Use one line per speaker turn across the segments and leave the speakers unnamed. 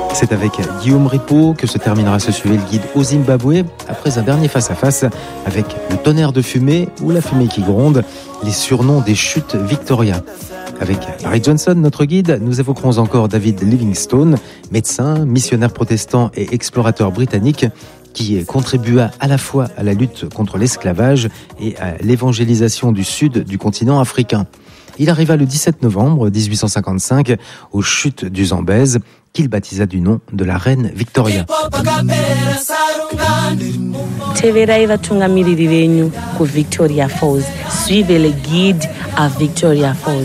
C'est avec Guillaume Ripaud que se terminera ce sujet le guide au Zimbabwe, après un dernier face-à-face avec le tonnerre de fumée ou la fumée qui gronde, les surnoms des chutes Victoria. Avec Barry Johnson, notre guide, nous évoquerons encore David Livingstone, médecin, missionnaire protestant et explorateur britannique, qui contribua à la fois à la lutte contre l'esclavage et à l'évangélisation du sud du continent africain. Il arriva le 17 novembre 1855 aux chutes du Zambèze, qu'il baptisa du nom de la reine Victoria.
Teverai vatungamiriri venyu ku Victoria Falls. Suivez le guide à Victoria Falls.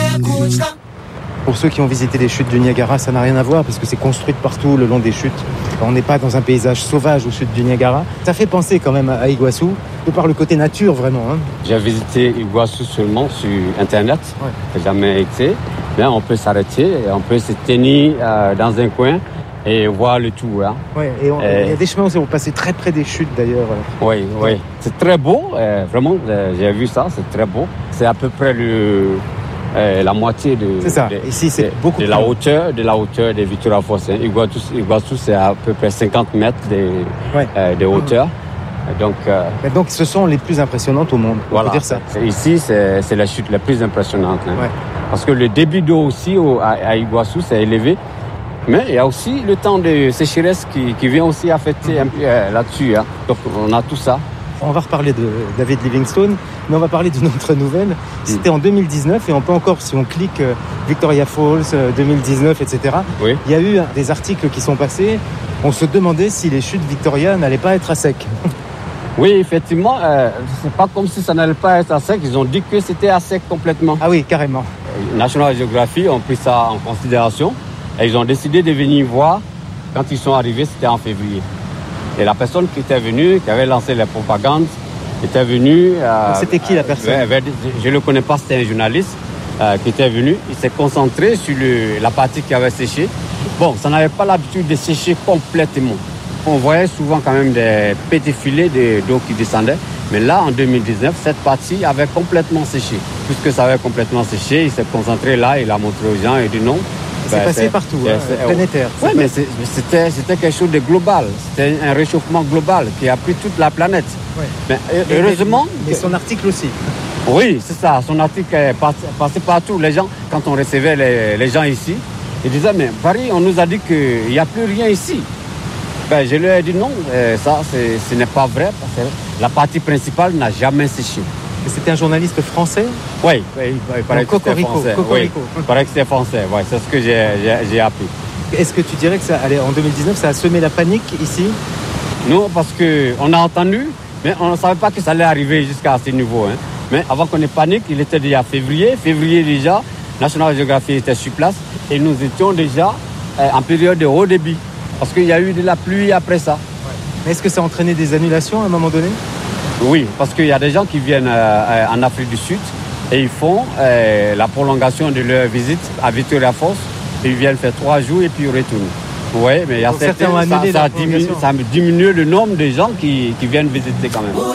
Pour ceux qui ont visité les chutes du Niagara, ça n'a rien à voir parce que c'est construit partout le long des chutes. On n'est pas dans un paysage sauvage aux chutes du Niagara. Ça fait penser quand même à Iguassou, de par le côté nature vraiment.
J'ai visité Iguassou seulement sur Internet, j'ai jamais été. Mais on peut s'arrêter, on peut se tenir dans un coin et voir le tout.
Ouais, et il y a des chemins où on passe très près des chutes d'ailleurs.
Oui, c'est très beau, vraiment, j'ai vu ça, c'est très beau. C'est à peu près la moitié
Ici, c'est beaucoup
de la hauteur des Victoria Falls. Iguassou, c'est à peu près 50 mètres de hauteur.
Donc, ce sont les plus impressionnantes au monde, on peut dire ça.
Ici, c'est la chute la plus impressionnante. Parce que le débit d'eau aussi à Iguassou, c'est élevé. Mais il y a aussi le temps de sécheresse qui vient aussi affecter un peu là-dessus. Donc, on a tout ça.
On va reparler de David Livingstone, mais on va parler d'une autre nouvelle. C'était en 2019 et on peut encore, si on clique Victoria Falls 2019, etc., il y a eu des articles qui sont passés. On se demandait si les chutes Victoria n'allaient pas être à sec.
Oui, effectivement, c'est pas comme si ça n'allait pas être à sec. Ils ont dit que c'était à sec complètement.
Ah oui, carrément.
National Geographic ont pris ça en considération et ils ont décidé de venir voir. Quand ils sont arrivés, c'était en février. Et la personne qui était venue, qui avait lancé la propagande, était venue...
C'était qui la personne?
Je ne le connais pas, c'était un journaliste qui était venu. Il s'est concentré sur la partie qui avait séché. Bon, ça n'avait pas l'habitude de sécher complètement. On voyait souvent quand même des petits filets d'eau qui descendaient. Mais là, en 2019, cette partie avait complètement séché. Puisque ça avait complètement séché, il s'est concentré là, il a montré aux gens et dit non.
C'est passé partout, planétaire.
Oui, mais c'était quelque chose de global. C'était un réchauffement global qui a pris toute la planète. Mais heureusement...
Et son article aussi.
Oui, c'est ça. Son article est passé partout. Les gens, quand on recevait les gens ici, ils disaient, mais Paris, on nous a dit qu'il n'y a plus rien ici. Je leur ai dit non, ça, ce n'est pas vrai. Parce que la partie principale n'a jamais séché.
Et c'était un journaliste français?
Oui, il paraît que c'était français. Il paraît que c'était français, c'est ce que j'ai appris.
Est-ce que tu dirais que en 2019, ça a semé la panique ici?
Non, parce qu'on a entendu, mais on ne savait pas que ça allait arriver jusqu'à ce niveau. Mais avant qu'on ait panique, il était déjà février déjà, National Geographic était sur place et nous étions déjà en période de haut débit. Parce qu'il y a eu de la pluie après ça.
Mais est-ce que ça a entraîné des annulations à un moment donné?
Oui, parce qu'il y a des gens qui viennent en Afrique du Sud et ils font la prolongation de leur visite à Victoria Falls. Ils viennent faire 3 jours et puis ils retournent. Oui, mais il y a certains, ça diminue le nombre de gens qui viennent visiter quand même.